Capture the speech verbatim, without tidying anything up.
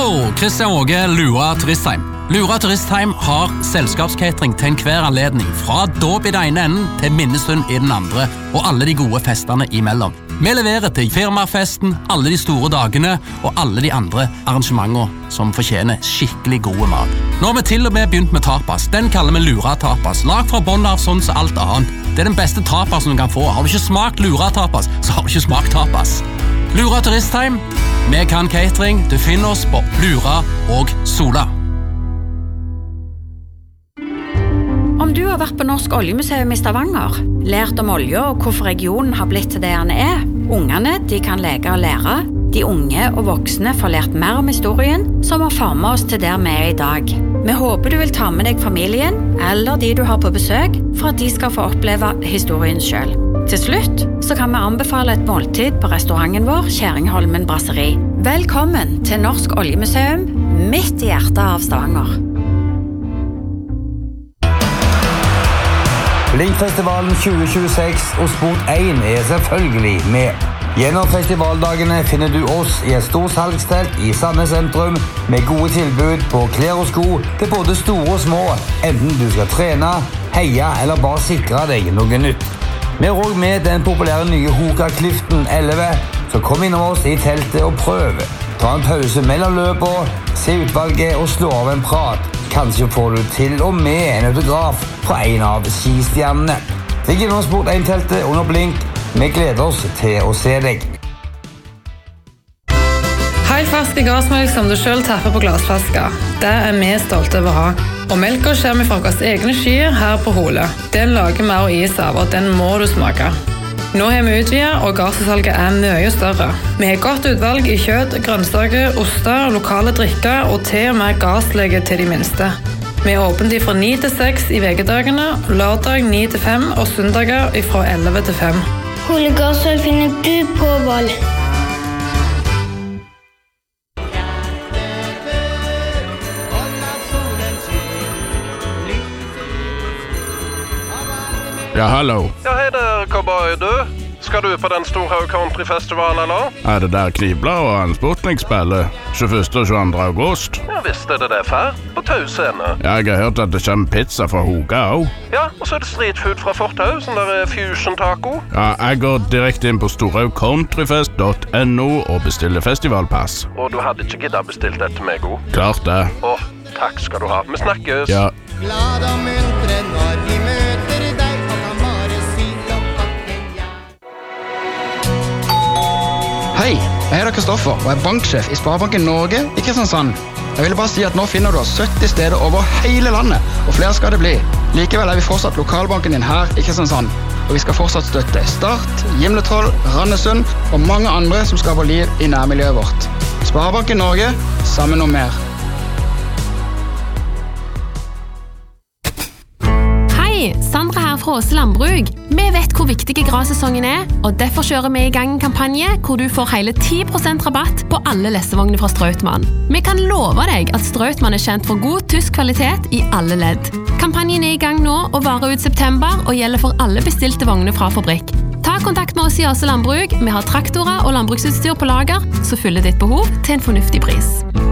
Hallo, Christian Åge, Lura Turistheim. Lura Turistheim har selskapskatering til enhver anledning, fra dåp i den ene enden til minnestund i den andre, og alle de gode festene imellom. Vi leverer til firmafesten, alle de store dagene og alle de andre arrangementene som fortjener skikkelig gode mat. Nå har vi til og med begynt med tapas. Den kaller vi Lura Tapas, lagt fra bånd av sånn som alt annet. Det er den beste tapasen du kan få. Har du ikke smakt Lura Tapas, så har du ikke smakt tapas. Lura Turistheim, vi kan catering. Du finner oss på Lura og Sola. Om du har vært på Norsk Oljemuseum i Stavanger, lært om olje og hvorfor regionen har blitt til det den er, ungene de kan leke og lære, de unge og voksne får lært mer om historien som har formet oss til der vi er i dag. Vi håper du vil ta med deg familien eller de du har på besøk for at de skal få oppleve historien selv. Til slutt så kan vi anbefale et måltid på restauranten vår, Kjæringholmen Brasseri. Velkommen til Norsk Oljemuseum, midt i hjertet av Stavanger. Blinkfestivalen tjue tjueseks og Sport én er selvfølgelig med. Gjennom festivaldagene finner du oss i et stort salgstelt i Sandnes sentrum med gode tilbud på klær og sko til både store og små, enten du skal trene, heie eller bare sikre deg noe nytt. Vi har også med den populære nye Hoka Clifton elleve, så kom innom oss i teltet og prøv. Ta en pause mellom løpene, se utvalget og slå av en prat. Kanskje får du til og med en autograf fra en av skistjernene. Ligg innom Sport én-teltet under Blink. Vi gleder oss til å se deg. Helt ferske gassmelk som du selv tapper på glassflasker. Det er vi stolte over å ha. Og melka kommer fra våre egne skyer her på Hole. Den lager vi og is av, og den må du smake. Nå har vi utvidet, og gassalget er mye større. Vi har godt utvalg i kjøtt, grønnsaker, oster, lokale drikker og til og med gasslege til de minste. Vi er åpent fra ni til seks i vekedagene, lørdag ni til fem og søndager fra elleve til fem. Hole gasssalg finner du på Val. Ja, hallo. Ja, hei der, cowboy, du. Skal du på den Storhaug Countryfestival, eller? Er det der Knivblad og en Sputnik spiller? tjueførste og tjueandre august? Ja, visst er det det, far. På Tau scene. Ja, jeg har hørt at det kommer pizza fra Hoga også. Ja, og så er det street food fra Fortau, sånn der fusion taco. Ja, jeg går direkte inn på storhaug countryfest punktum no og bestiller festivalpass. Og du hadde ikke giddet bestilt det til meg, god? Klart det. Åh, takk skal du ha. Vi snakkes. Ja. Glad og muntre når vi møter deg. Hei, jeg heter Kristoffer og er banksjef i Sparebanken Norge i Kristiansand. Jeg ville bare si at nå finner du oss sytti steder over hele landet, og flere skal det bli. Likevel er vi fortsatt lokalbanken din her i Kristiansand, og vi skal fortsatt støtte Start, Gimletroll, Randesund og mange andre som skaper liv i nærmiljøet vårt. Sparebanken Norge, sammen om mer. Sandra her fra Åse Landbruk. Vi vet hvor viktig grassesongen er, og derfor kjører vi i gang en kampanje hvor du får hele ti prosent rabatt på alle lessevogner fra Strautmann. Vi kan love deg at Strautmann er kjent for god tysk kvalitet i alle ledd. Kampanjen er i gang nå og varer ut september og gjelder for alle bestilte vogner fra fabrikk. Ta kontakt med oss i Åse Landbruk. Vi har traktorer og landbruksutstyr på lager, så fyller ditt behov til en fornuftig pris.